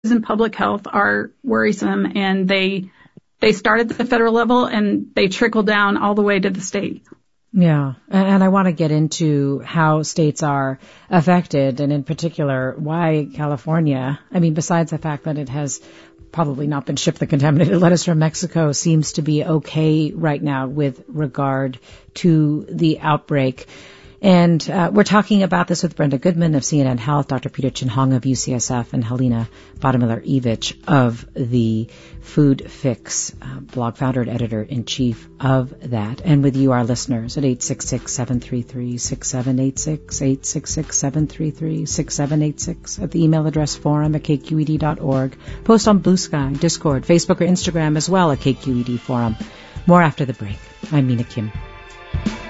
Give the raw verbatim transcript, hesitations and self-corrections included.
in public health are worrisome, and they they start at the federal level and they trickle down all the way to the state. Yeah, and I want to get into how states are affected, and in particular, why California, I mean, besides the fact that it has probably not been shipped the contaminated lettuce from Mexico, seems to be okay right now with regard to the outbreak. And uh, we're talking about this with Brenda Goodman of C N N Health, Doctor Peter Chin-Hong of U C S F, and Helena Bottemiller-Evich of the Food Fix uh, blog, founder and editor-in-chief of that. And with you, our listeners, at eight six six, seven three three, six seven eight six, eight six six, seven three three, six seven eight six, at the email address forum at k q e d dot org. Post on Blue Sky, Discord, Facebook, or Instagram as well at K Q E D Forum. More after the break. I'm Mina Kim.